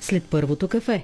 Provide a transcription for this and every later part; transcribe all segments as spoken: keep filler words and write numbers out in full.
след първото кафе.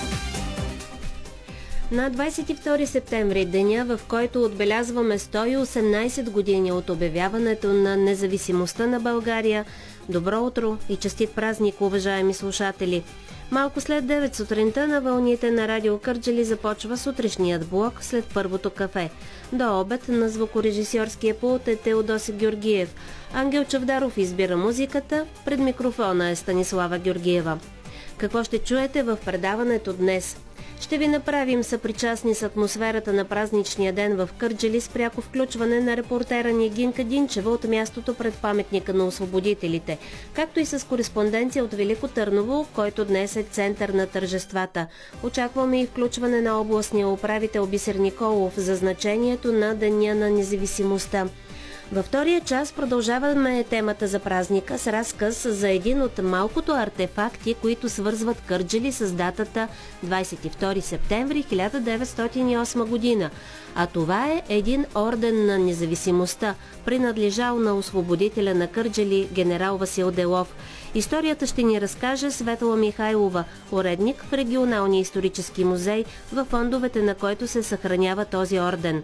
На двадесет и втори септември, деня, в който отбелязваме сто и осемнадесет години от обявяването на независимостта на България. Добро утро и честит празник, уважаеми слушатели! Малко след девет сутринта на вълните на Радио Кърджали започва сутрешният блок след първото кафе. До обед на звукорежисьорския пулт е Теодоси Георгиев. Ангел Чавдаров избира музиката, пред микрофона е Станислава Георгиева. Какво ще чуете в предаването днес? Ще ви направим съпричастни с атмосферата на празничния ден в Кърджали с пряко включване на репортера ни Гинка Динчева от мястото пред паметника на освободителите, както и с кореспонденция от Велико Търново, който днес е център на тържествата. Очакваме и включване на областния управител Бисер Николов за значението на Деня на независимостта. Във втория час продължаваме темата за празника с разказ за един от малкото артефакти, които свързват Кърджали с датата двадесет и втори септември хиляда деветстотин и осма година. А това е един орден на независимостта, принадлежал на освободителя на Кърджали генерал Васил Делов. Историята ще ни разкаже Светла Михайлова, уредник в Регионалния исторически музей, във фондовете на който се съхранява този орден.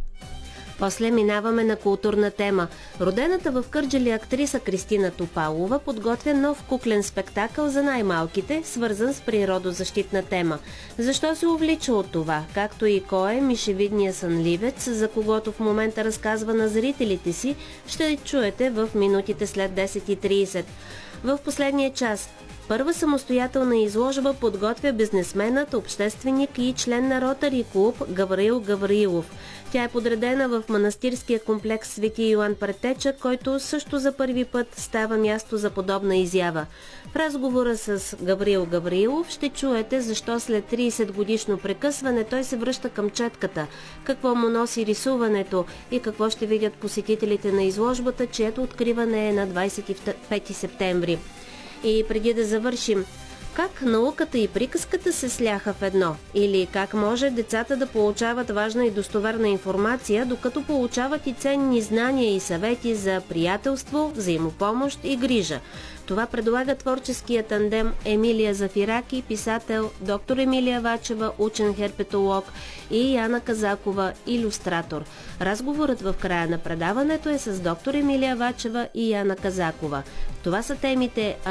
После минаваме на културна тема. Родената в Кърджали актриса Кристина Топалова подготвя нов куклен спектакъл за най-малките, свързан с природозащитна тема. Защо се увлича от това? Както и кой е мишевидния сънливец, за когото в момента разказва на зрителите си, ще чуете в минутите след десет и тридесет. В последния час първа самостоятелна изложба подготвя бизнесменът, общественик и член на Ротари клуб Гавраил Гавраилов. Тя е подредена в манастирския комплекс Свети Йоан Предтеча, който също за първи път става място за подобна изява. В разговора с Гавраил Гавраилов ще чуете защо след тридесет годишно прекъсване той се връща към четката, какво му носи рисуването и какво ще видят посетителите на изложбата, чието откриване е на двадесет и пети септември. И преди да завършим, как науката и приказката се сляха в едно? Или как може децата да получават важна и достоверна информация, докато получават и ценни знания и съвети за приятелство, взаимопомощ и грижа? Това предлага творческия тандем Емилия Зафираки, писател, доктор Емилия Вачева, учен херпетолог, и Яна Казакова, илюстратор. Разговорът в края на предаването е с доктор Емилия Вачева и Яна Казакова. Това са темите